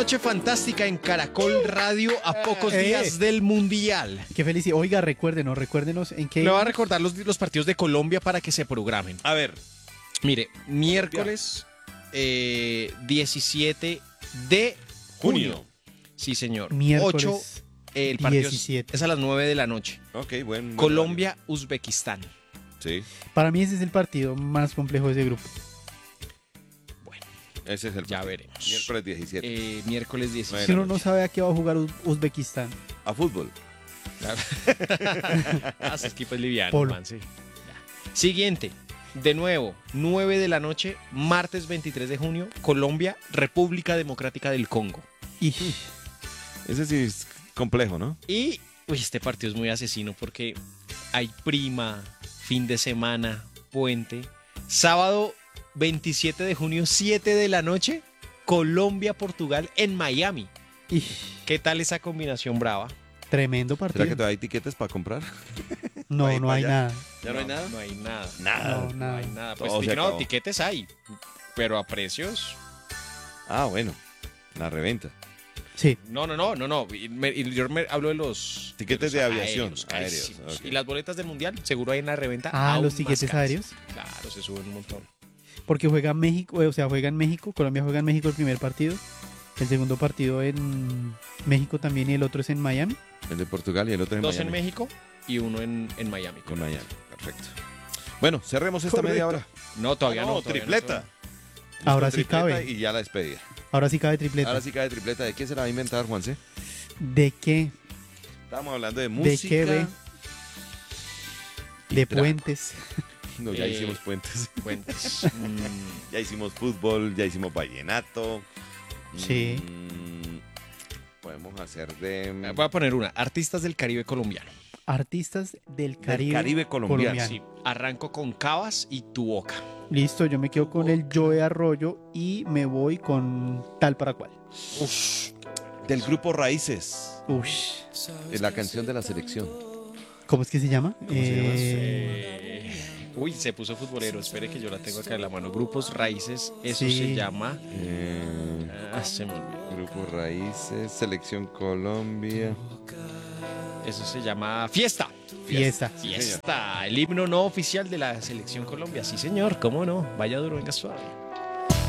noche fantástica en Caracol Radio a pocos días del Mundial. Qué felicidad. Oiga, recuérdenos en qué... Le voy a recordar los partidos de Colombia para que se programen. A ver. Mire, miércoles 17 de junio. Sí, señor. Miércoles 8, el partido 17. es a las 9 de la noche. Ok, bueno. Colombia, Uzbekistán. Sí, Para mí ese es el partido más complejo de ese grupo. ese es el Ya partido. veremos. Miércoles 17. Miércoles 17. Si uno no sabe a qué va a jugar Uzbekistán. A fútbol. Ese equipo es liviano, Polo. man, sí. Ya. Siguiente. De nuevo, 9 de la noche, martes 23 de junio, Colombia, República Democrática del Congo. Y Ese sí es complejo, ¿no? Y este partido es muy asesino porque hay prima, fin de semana, puente. Sábado 27 de junio, 7 de la noche, Colombia-Portugal en Miami. ¿Qué tal esa combinación brava? tremendo ¿Será que partido. todavía hay tiquetes para comprar? No, Ahí no para hay allá. nada. ¿Ya no hay nada? No hay nada. Nada. No, nada. No hay nada. Pues Todo se no, acabó. tiquetes hay, pero a precios. Ah, bueno. La reventa. Sí. No. Yo hablo de los Tiquetes de aviación, carísimos. aéreos, ok. Y las boletas del mundial, seguro hay en la reventa. Ah, aún los más tiquetes caras. aéreos. Claro, se suben un montón. Porque juega México, o sea, juega en México. Colombia juega en México el primer partido. El segundo partido en México también y el otro es en Miami. El de Portugal y el otro en Dos Miami. en México y uno en Miami. En Miami. Perfecto. Bueno, cerremos esta Correcto. media hora. No, todavía no. todavía tripleta. Ahora Listo, sí tripleta cabe. Y ya la despedida. Ahora sí cabe tripleta. Ahora sí cae tripleta. ¿De qué se la va a inventar, Juanse? ¿De qué? Estábamos hablando de ¿De música. qué ve? y De trago. puentes. No, ya hicimos puentes. Cuentas. Ya hicimos fútbol, ya hicimos vallenato. Sí. Podemos hacer de... Voy a poner una. Artistas del Caribe colombiano. Artistas del Caribe, Caribe colombiano. Sí. Arranco con Cabas y Tu Boca. Listo, yo me quedo con el Joe Arroyo y me voy con tal para cual. Del grupo Raíces. Ush. La canción de la selección. ¿Cómo es que se llama? se llama? Uy, se puso futbolero. Espere que yo la tengo acá en la mano. Grupos Raíces. Eso Sí. se llama. Se me olvidó. Grupo Raíces, Selección Colombia. Eso se llama Fiesta. Fiesta. Fiesta. El himno no oficial de la Selección Colombia. Sí, señor. ¿Cómo no? Vaya duro, venga suave.